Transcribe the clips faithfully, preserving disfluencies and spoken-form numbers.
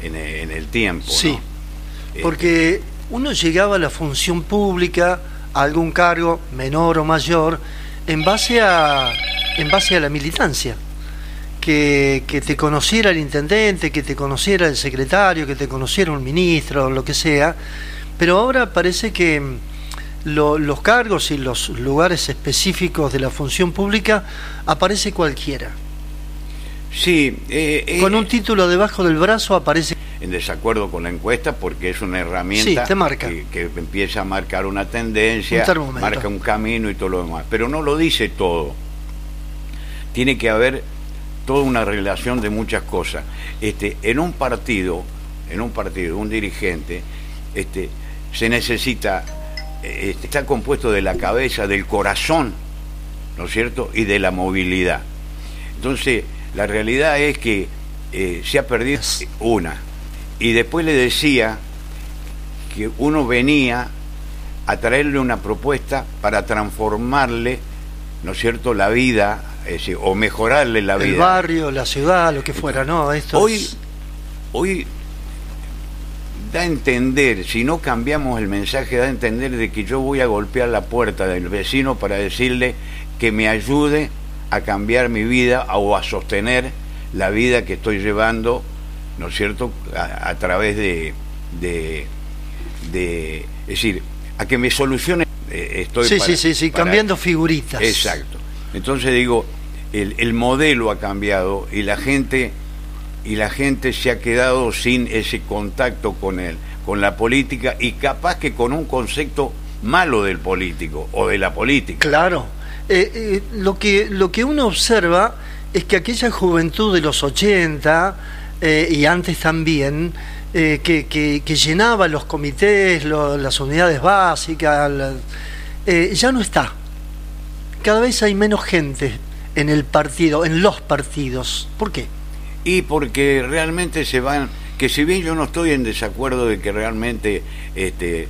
en, en el tiempo, sí, ¿no? Porque eh, uno llegaba a la función pública, a algún cargo menor o mayor, en base a, en base a la militancia. Que, que te conociera el intendente, que te conociera el secretario, que te conociera un ministro, lo que sea, pero ahora parece que lo, los cargos y los lugares específicos de la función pública aparece cualquiera. Sí, eh, con eh, un título debajo del brazo aparece. En desacuerdo con la encuesta porque es una herramienta sí, te marca. Que, que empieza a marcar una tendencia, un marca un camino y todo lo demás, pero no lo dice todo. Tiene que haber toda una relación de muchas cosas. Este, en un partido, en un partido, un dirigente, este, se necesita, este, está compuesto de la cabeza, del corazón, ¿no es cierto?, y de la movilidad. Entonces, la realidad es que eh, se ha perdido una. Y después le decía que uno venía a traerle una propuesta para transformarle, ¿no es cierto?, la vida, es decir, o mejorarle la vida. El barrio, la ciudad, lo que fuera, ¿no? Esto hoy, es... hoy da a entender, si no cambiamos el mensaje, da a entender de que yo voy a golpear la puerta del vecino para decirle que me ayude a cambiar mi vida o a sostener la vida que estoy llevando, ¿no es cierto?, a, a través de, de, de... Es decir, a que me solucione... Eh, estoy sí, para, sí, sí, sí, para, cambiando figuritas. Exacto. Entonces digo, el, el modelo ha cambiado y la gente y la gente se ha quedado sin ese contacto con él, con la política y capaz que con un concepto malo del político o de la política. Claro. Eh, eh, lo que lo que uno observa es que aquella juventud de los ochenta eh, y antes también eh, que, que, que llenaba los comités, lo, las unidades básicas, la, eh, ya no está. Cada vez hay menos gente en el partido, en los partidos. ¿Por qué? Y porque realmente se van, que si bien yo no estoy en desacuerdo de que realmente este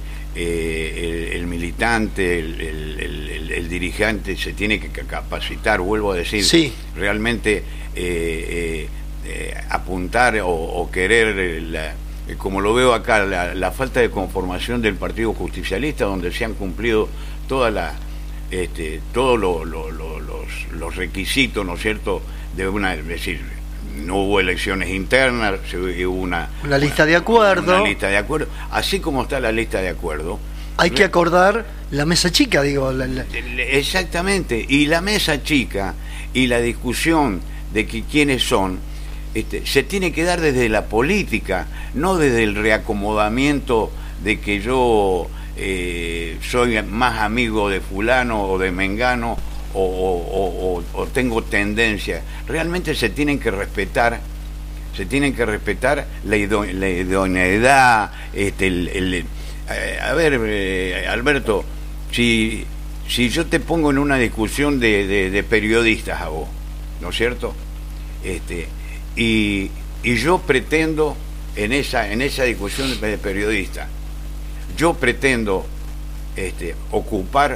eh, el, el militante, el, el, el, el dirigente se tiene que capacitar, vuelvo a decir, sí. realmente eh, eh, eh, apuntar o, o querer, la, como lo veo acá, la, la falta de conformación del Partido Justicialista, donde se han cumplido todas las Este, todos lo, lo, lo, los, los requisitos, ¿no es cierto?, de una, es decir, no hubo elecciones internas, hubo una, una lista una, de acuerdo. Una lista de acuerdo, así como está la lista de acuerdo. Hay que acordar la mesa chica, digo. La, la... Exactamente, y la mesa chica y la discusión de que quiénes son, este, se tiene que dar desde la política, no desde el reacomodamiento de que yo... Eh, soy más amigo de fulano o de mengano o, o, o, o tengo tendencia. Realmente se tienen que respetar, se tienen que respetar la, ido, la idoneidad, este, el, el, eh, a ver, eh, Alberto, si, si yo te pongo en una discusión de, de, de periodistas a vos, ¿no es cierto? Este, y, y yo pretendo en esa, en esa discusión de periodistas, yo pretendo este, ocupar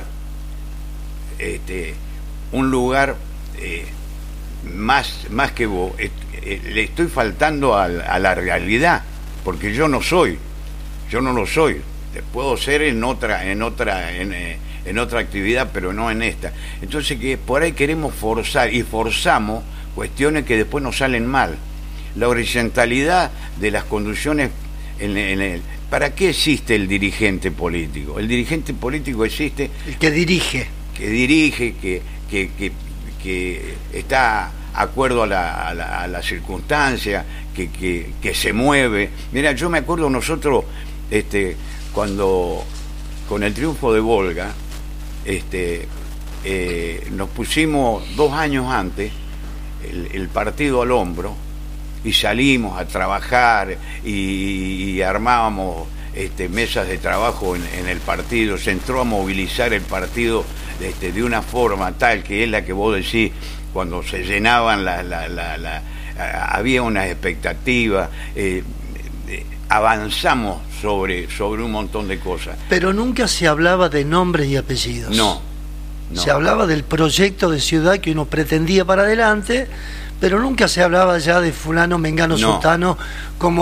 este, un lugar eh, más, más que vos, eh, eh, le estoy faltando a, a la realidad, porque yo no soy, yo no lo soy, puedo ser en otra, en otra, en, eh, en otra actividad, pero no en esta. Entonces que por ahí queremos forzar y forzamos cuestiones que después nos salen mal. La horizontalidad de las conducciones en, en el ¿para qué existe el dirigente político? El dirigente político existe... El que dirige. Que dirige, que, que, que, que está acuerdo a la, a la, a la circunstancia, que, que, que se mueve. Mira, yo me acuerdo nosotros, este, cuando con el triunfo de Volga, este, eh, nos pusimos dos años antes el, el partido al hombro, y salimos a trabajar y, y armábamos este, mesas de trabajo en, en el partido, se entró a movilizar el partido este, de una forma tal que es la que vos decís, cuando se llenaban, la, la, la, la, había una expectativa, eh, eh, avanzamos sobre, sobre un montón de cosas. Pero nunca se hablaba de nombres y apellidos. No. no. Se hablaba del proyecto de ciudad que uno pretendía para adelante, pero nunca se hablaba ya de fulano, mengano, no. sultano como